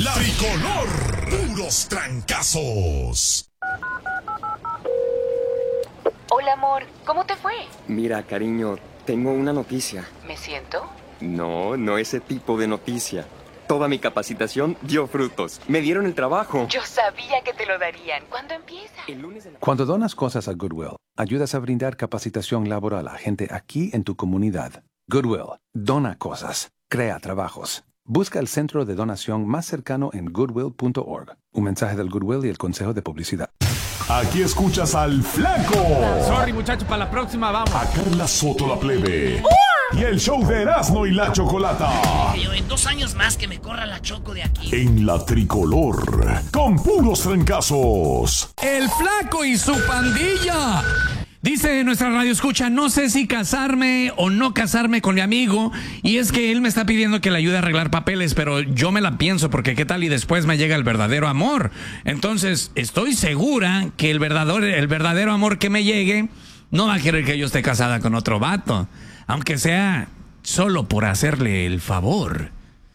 La Tricolor. Puros trancazos. Hola, amor. ¿Cómo te fue? Mira, cariño, tengo una noticia. ¿Me siento? No ese tipo de noticia. Toda mi capacitación dio frutos. Me dieron el trabajo. Yo sabía que te lo darían. ¿Cuándo empieza? El lunes de la... Cuando donas cosas a Goodwill, ayudas a brindar capacitación laboral a gente aquí en tu comunidad. Goodwill, dona cosas, crea trabajos. Busca el centro de donación más cercano en goodwill.org. Un mensaje del Goodwill y el Consejo de Publicidad. Aquí escuchas al Flaco. Sorry, muchachos, para la próxima vamos. A Carla Soto la plebe. Y el show de Erasmo y la Chocolata. Yo en 2 años más que me corra la Choco de aquí. En la Tricolor. Con puros trancazos. El Flaco y su pandilla. Dice nuestra radio escucha, no sé si casarme o no casarme con mi amigo, y es que él me está pidiendo que le ayude a arreglar papeles, pero yo me la pienso porque qué tal y después me llega el verdadero amor. Entonces estoy segura que el verdadero amor que me llegue no va a querer que yo esté casada con otro vato, aunque sea solo por hacerle el favor.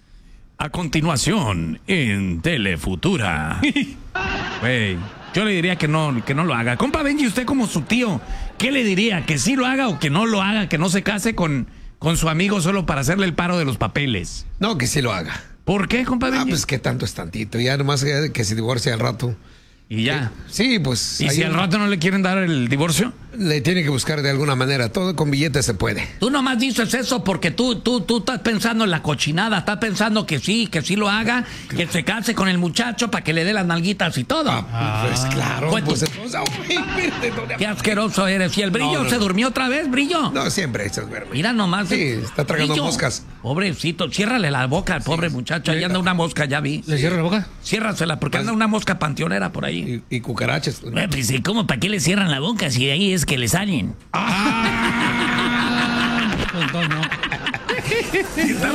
A continuación, en Telefutura. Güey, yo le diría que no lo haga. Compa Benji, usted como su tío, ¿qué le diría? ¿Que sí lo haga o que no lo haga? ¿Que no se case con su amigo solo para hacerle el paro de los papeles? No, que sí lo haga. ¿Por qué, compa Benji? Pues que tanto es tantito. Ya nomás que se divorcie al rato. Y ya. Sí, pues. ¿Y si al rato no le quieren dar el divorcio? Le tiene que buscar de alguna manera. Todo con billetes se puede. Tú nomás dices eso porque tú estás pensando en la cochinada. Estás pensando que sí lo haga, que se case con el muchacho para que le dé las nalguitas y todo. Pues claro. Pues entonces, qué asqueroso eres. ¿Y el Brillo se durmió otra vez, Brillo? No, siempre se duerme. Mira nomás. Sí, está tragando Brillo, moscas. Pobrecito, ciérrale la boca al pobre muchacho. Ahí anda una mosca, ya vi. ¿Le cierra la boca? Ciérrasela, porque anda una mosca panteonera por ahí. Y cucarachas. Pues, ¿cómo? ¿Para qué le cierran la boca si de ahí es que le salen? Pues no.